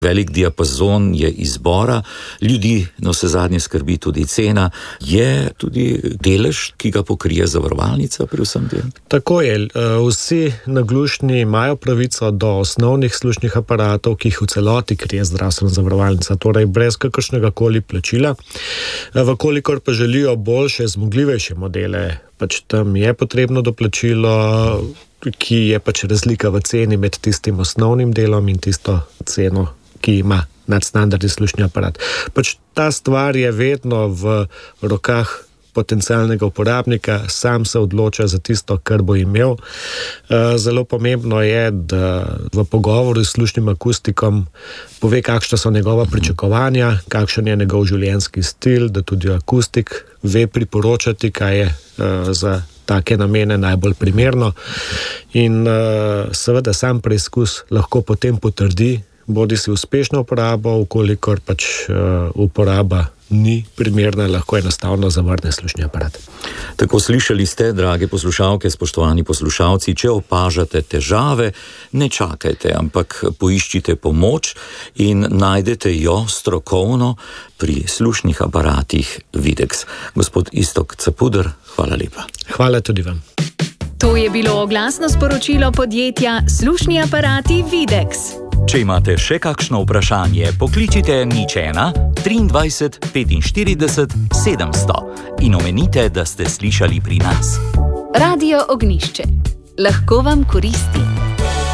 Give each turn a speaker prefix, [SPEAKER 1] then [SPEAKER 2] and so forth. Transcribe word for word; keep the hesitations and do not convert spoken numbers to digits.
[SPEAKER 1] Velik diapazon je izbora, ljudi na vse zadnje skrbi tudi cena, je tudi delež, ki ga pokrije zavarovalnica pri vsem tem.
[SPEAKER 2] Tako je, vsi naglušni imajo pravico do osnovnih slušnih aparatov, ki jih v celoti krije zdravstvena zavarovalnica, torej brez kakršnega koli plačila. Vkolikor pa želijo boljše, zmogljivejše modele, pač tam je potrebno doplačilo, ki je pač razlika v ceni med tistim osnovnim delom in tisto ceno, ki ima nadstandardni slušni aparat. Pač ta stvar je vedno v rokah potencialnega uporabnika, sam se odloča za tisto, kar bo imel. Zelo pomembno je, da v pogovoru s slušnim akustikom pove, kakšna so njegova pričakovanja, kakšen je njegov življenjski stil, da tudi akustik ve priporočati, kaj je za take namene najbolj primerno. In seveda sam preizkus lahko potem potrdi, bodi si uspešno uporabo, ukolikor pač uh, uporaba ni primerna, lahko enostavno zavrne slušni aparat.
[SPEAKER 1] Tako slišali ste, drage poslušalke, spoštovani poslušalci, če opažate težave, ne čakajte, ampak poiščite pomoč in najdete jo strokovno pri slušnih aparatih Videx. Gospod Iztok Capuder, hvala lepa.
[SPEAKER 2] Hvala tudi vam.
[SPEAKER 3] To je bilo oglasno sporočilo podjetja Slušni aparati Videx.
[SPEAKER 4] Če imate še kakšno vprašanje, pokličite nič ena triindvajset petinštirideset sedemsto in omenite, da ste slišali pri nas.
[SPEAKER 3] Radio Ognjišče. Lahko vam koristi.